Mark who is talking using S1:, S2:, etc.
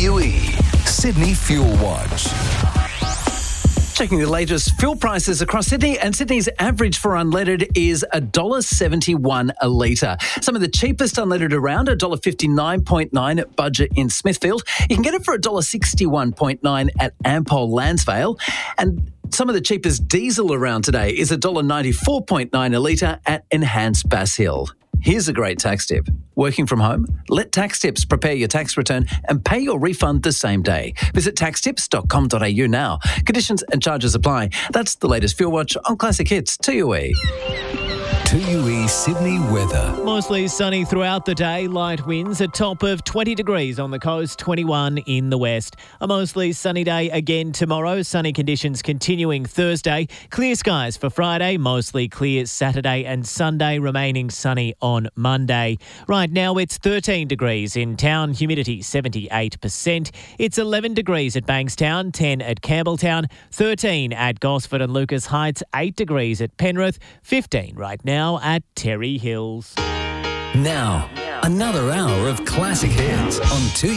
S1: 2UE Sydney Fuel Watch.
S2: Checking the latest fuel prices across Sydney, and Sydney's average for unleaded is $1.71 a litre. Some of the cheapest unleaded around, $1.59.9 at Budget in Smithfield. You can get it for $1.61.9 at Ampol Landsvale. And some of the cheapest diesel around today is $1.94.9 a litre at Enhanced Bass Hill. Here's a great tax tip. Working from home? Let Tax Tips prepare your tax return and pay your refund the same day. Visit taxtips.com.au now. Conditions and charges apply. That's the latest Fuel Watch on Classic Hits 2UE.
S1: 2UE Sydney weather.
S3: Mostly sunny throughout the day, light winds, a top of 20 degrees on the coast, 21 in the west. A mostly sunny day again tomorrow, sunny conditions continuing Thursday. Clear skies for Friday, mostly clear Saturday and Sunday, remaining sunny on Monday. Right now it's 13 degrees in town, humidity 78%. It's 11 degrees at Bankstown, 10 at Campbelltown, 13 at Gosford and Lucas Heights, 8 degrees at Penrith, 15 right now at Terry Hills.
S1: Now, another hour of classic hits on 2